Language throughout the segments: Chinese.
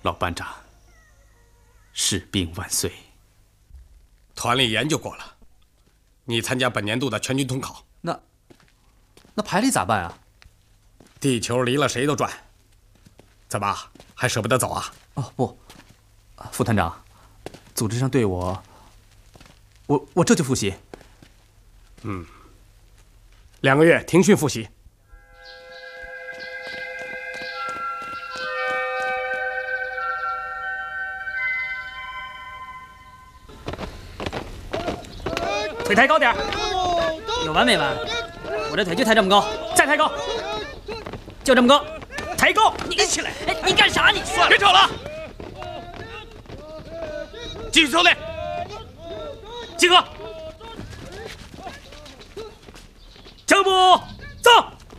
老班长，士兵万岁！ 团里研究过了，你参加本年度的全军统考。 那排里咋办啊？ 地球离了谁都转，怎么还舍不得走啊？ 哦不，副团长，组织上对我这就复习。 2个月停训复习。 腿抬高点儿，有完没完？我这腿就抬这么高，再抬高，就这么高，抬高！你起来！哎，你干啥？你算了， 别吵了，继续操练。 集合，正步走。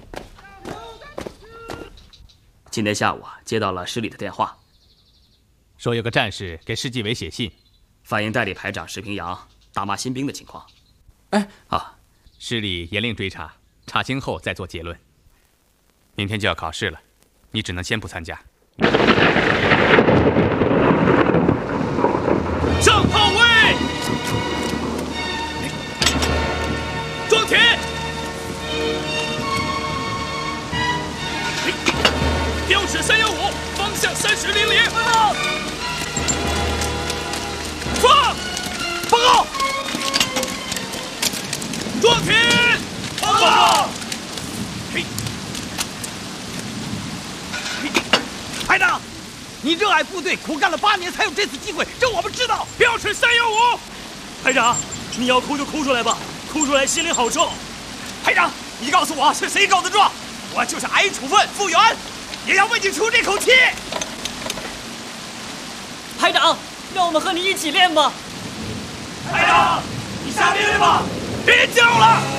今天下午接到了师里的电话， 说有个战士给市纪委写信， 反映代理排长石平阳大骂新兵的情况。 市里严令追查，查清后再做结论。明天就要考试了，你只能先不参加。 上炮位，装填，标尺315，方向3000，放，报告，装填，报告。 排长，你热爱部队，苦干了8年才有这次机会，这我们知道。 标尺315， 排长，你要哭就哭出来吧，哭出来心里好受。 排长，你告诉我是谁告的状？我就是挨处分复员，也要为你出这口气。 排长，让我们和你一起练吧。 排长，你下命令吧，别叫了。